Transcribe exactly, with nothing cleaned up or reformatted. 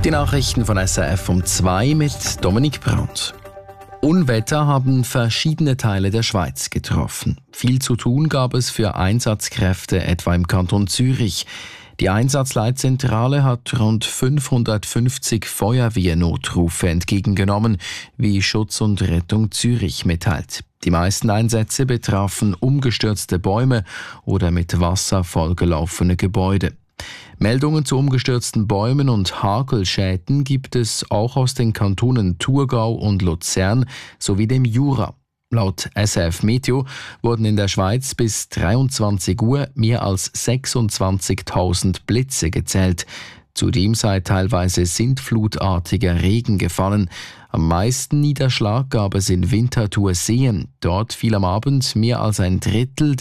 Die Nachrichten von S R F um zwei mit Dominik Brandt. Unwetter haben verschiedene Teile der Schweiz getroffen. Viel zu tun gab es für Einsatzkräfte, etwa im Kanton Zürich. Die Einsatzleitzentrale hat rund fünfhundertfünfzig Feuerwehrnotrufe entgegengenommen, wie Schutz und Rettung Zürich mitteilt. Die meisten Einsätze betrafen umgestürzte Bäume oder mit Wasser vollgelaufene Gebäude. Meldungen zu umgestürzten Bäumen und Hagelschäden gibt es auch aus den Kantonen Thurgau und Luzern sowie dem Jura. Laut S R F Meteo wurden in der Schweiz bis dreiundzwanzig Uhr mehr als sechsundzwanzigtausend Blitze gezählt. Zudem sei teilweise sintflutartiger Regen gefallen. Am meisten Niederschlag gab es in Winterthur-Seen. Dort fiel am Abend mehr als ein Drittel